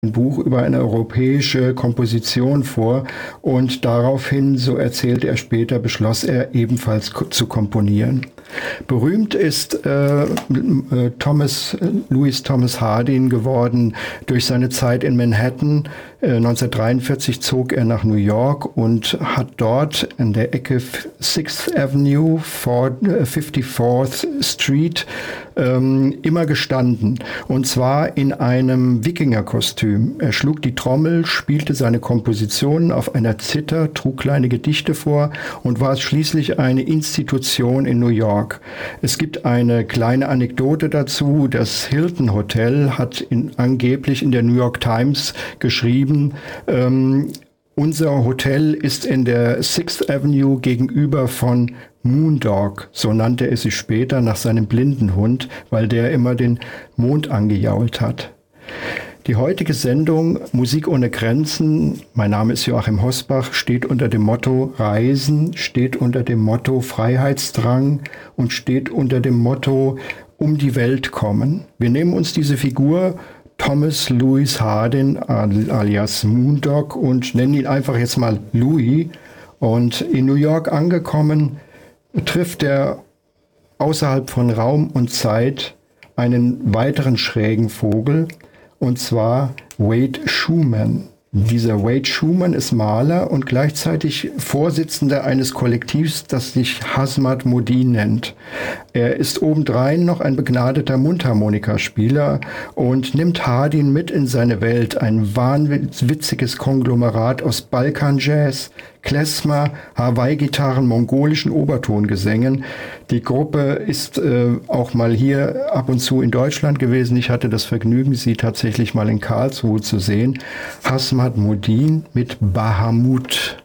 ein Buch über eine europäische Komposition vor und daraufhin, so erzählt er später, beschloss er ebenfalls zu komponieren. Berühmt ist Louis Thomas Hardin geworden durch seine Zeit in Manhattan. 1943 zog er nach New York und hat dort in der Ecke 6th Avenue, 54th Street immer gestanden. Und zwar in einem Wikingerkostüm. Er schlug die Trommel, spielte seine Kompositionen auf einer Zither, trug kleine Gedichte vor und war schließlich eine Institution in New York. Es gibt eine kleine Anekdote dazu. Das Hilton Hotel hat angeblich in der New York Times geschrieben, unser Hotel ist in der 6th Avenue gegenüber von Moondog, so nannte er sich später nach seinem blinden Hund, weil der immer den Mond angejault hat. Die heutige Sendung Musik ohne Grenzen, mein Name ist Joachim Hosbach, steht unter dem Motto Reisen, steht unter dem Motto Freiheitsdrang und steht unter dem Motto Um die Welt kommen. Wir nehmen uns diese Figur Thomas Louis Hardin alias Moondog und nennen ihn einfach jetzt mal Louis. Und in New York angekommen, trifft er außerhalb von Raum und Zeit einen weiteren schrägen Vogel, und zwar Wade Schumann. Dieser Wade Schumann ist Maler und gleichzeitig Vorsitzender eines Kollektivs, das sich Hazmat Modin nennt. Er ist obendrein noch ein begnadeter Mundharmonikaspieler und nimmt Hardin mit in seine Welt. Ein wahnwitziges Konglomerat aus Balkanjazz, Klezmer, Hawaii-Gitarren, mongolischen Obertongesängen. Die Gruppe ist auch mal hier ab und zu in Deutschland gewesen. Ich hatte das Vergnügen, sie tatsächlich mal in Karlsruhe zu sehen. Hazmat Modin mit Bahamut.